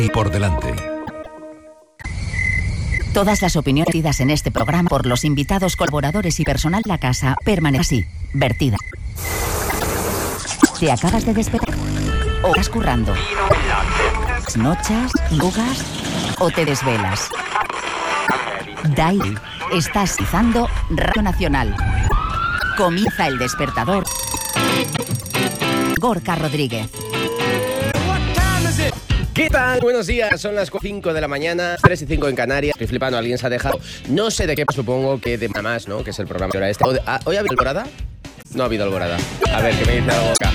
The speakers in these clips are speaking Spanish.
y por delante. Todas las opiniones vertidas en este programa por los invitados, colaboradores y personal de la casa permanecen así, vertida. ¿Te acabas de despertar? ¿O estás currando? ¿Nochas, lugas o te desvelas? Dai, estás izando Radio Nacional. Comienza El Despertador. Gorka Rodríguez. ¿Qué tal? Buenos días, son las 5 de la mañana, 3 y 5 en Canarias. Estoy flipando, alguien se ha dejado. No sé de qué, supongo que de Mamás, ¿no? Que es el programa de hora este. ¿Hoy ha habido alborada? No ha habido alborada. A ver, ¿qué me dice algo acá?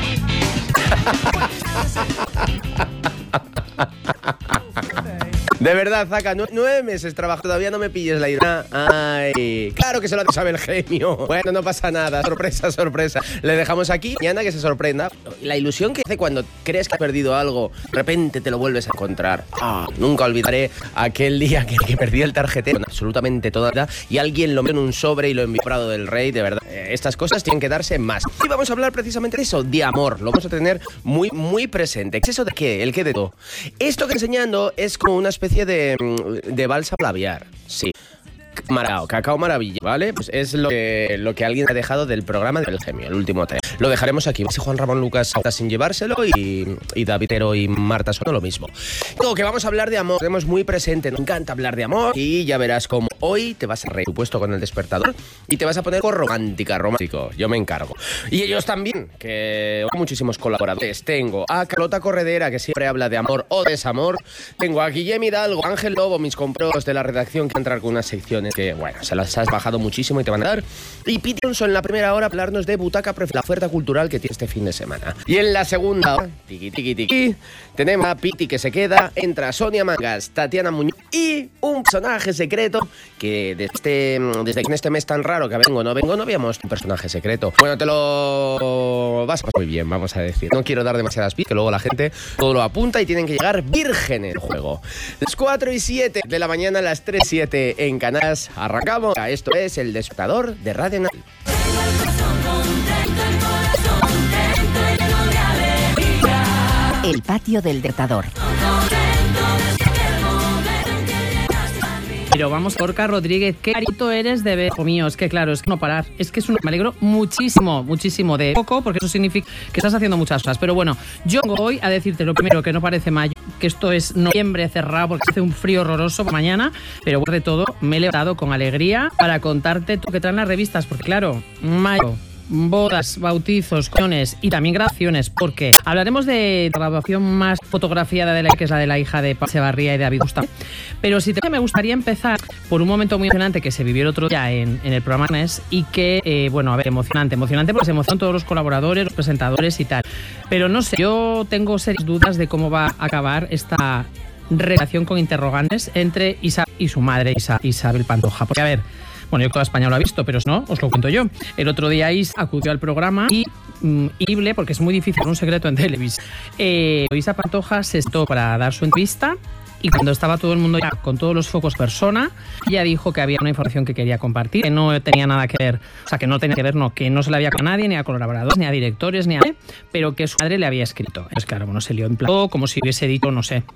De verdad, Zaka, 9 meses trabajo, todavía no me pilles la idea. Ay, claro que se lo sabe el genio. Bueno, no pasa nada, sorpresa, sorpresa. Le dejamos aquí, mañana que se sorprenda. La ilusión que hace cuando crees que has perdido algo, de repente te lo vuelves a encontrar. Nunca olvidaré aquel día que perdí el tarjetero, absolutamente toda, y alguien lo metió en un sobre y lo envió Prado del Rey, de verdad. Estas cosas tienen que darse más. Y vamos a hablar precisamente de eso, de amor. Lo vamos a tener muy, muy presente. ¿Qué es eso de qué? ¿El qué de todo? Esto que enseñando es como una especie de balsa labiar, sí. Cacao maravilla, ¿vale? Pues es lo que alguien ha dejado del programa del Gemio, el último tren. Lo dejaremos aquí. Juan Ramón Lucas está sin llevárselo y David Ero y Marta son lo mismo. Digo que vamos a hablar de amor, tenemos muy presente, nos encanta hablar de amor y ya verás cómo hoy te vas a reír, puesto con el despertador y te vas a poner romántico, yo me encargo. Y ellos también, que muchísimos colaboradores. Tengo a Carlota Corredera, que siempre habla de amor o desamor. Tengo a Guillem Hidalgo, Ángel Lobo, mis compañeros de la redacción que entran con unas secciones que, bueno, se las has bajado muchísimo y te van a dar. Y Piti Alonso en la primera hora hablarnos de Butaca Pref, la oferta cultural que tiene este fin de semana. Y en la segunda hora, tiki, tenemos a Piti que se queda, entra Sonia Mangas, Tatiana Muñoz y un personaje secreto que desde que en este mes tan raro que no veíamos un personaje secreto. Bueno, te lo vas a pasar muy bien, vamos a decir. No quiero dar demasiadas pistas, que luego la gente todo lo apunta y tienen que llegar vírgenes al juego. Las 4 y 7 de la mañana, las 3 y 7 en Canarias. Arrancamos. Esto es El Despertador de Radio Nacional. El patio del Despertador. Pero vamos, Gorka Rodríguez, qué carito eres de ver, hijo mío, es que claro, es que no parar, es que me alegro muchísimo de poco, porque eso significa que estás haciendo muchas cosas, pero bueno, yo vengo hoy a decirte lo primero, que no parece mayo, que esto es noviembre cerrado, porque hace un frío horroroso por mañana, pero por de todo, me he levantado con alegría para contarte tú que traen las revistas, porque claro, mayo, bodas, bautizos, comuniones y también graduaciones, porque hablaremos de la graduación más fotografiada de la que es la de la hija de Paz Echevarría y de David Gustavo. Pero sí me gustaría empezar por un momento muy emocionante que se vivió el otro día en el programa y que, emocionante porque se emocionan todos los colaboradores, los presentadores y tal. Pero no sé, yo tengo serias dudas de cómo va a acabar esta relación con interrogantes entre Isabel y su madre, Isabel Pantoja. Porque, a ver, bueno, yo toda España lo ha visto, pero si no, os lo cuento yo. El otro día Isa acudió al programa y, porque es muy difícil, un secreto en televisión. Isa Pantoja se sentó para dar su entrevista y cuando estaba todo el mundo ya con todos los focos persona, ella dijo que había una información que quería compartir, que no tenía nada que ver, que no se le había con nadie, ni a colaboradores, ni a directores, ni a nadie, pero que su madre le había escrito. Entonces, claro, bueno, se lió en plan, como si hubiese dicho, no sé,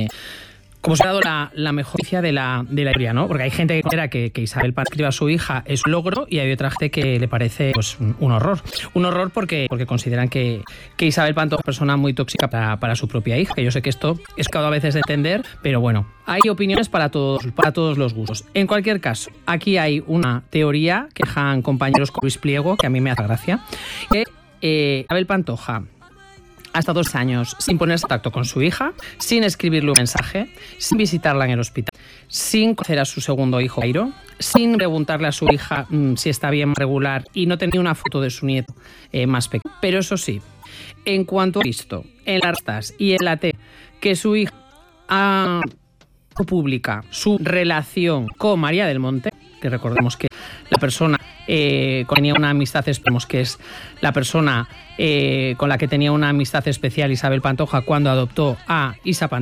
como se ha dado la mejor noticia de la historia, ¿no? Porque hay gente que considera que Isabel Pantoja escriba a su hija es un logro y hay otra gente que le parece pues un horror. Un horror porque consideran que Isabel Pantoja es una persona muy tóxica para su propia hija, que yo sé que esto es complicado a veces de entender, pero bueno, hay opiniones para todos los gustos. En cualquier caso, aquí hay una teoría que dejan compañeros como Luis Pliego, que a mí me hace gracia, que Isabel Pantoja hasta 2 años sin ponerse en contacto con su hija, sin escribirle un mensaje, sin visitarla en el hospital, sin conocer a su segundo hijo, Jairo, sin preguntarle a su hija si está bien, regular, y no tenía una foto de su nieto más pequeño. Pero eso sí, en cuanto a visto en las revistas y en la tele que su hija ha publica su relación con María del Monte, que recordemos que la persona tenía una amistad, esperemos que es la persona con la que tenía una amistad especial Isabel Pantoja cuando adoptó a Isa Pantoja.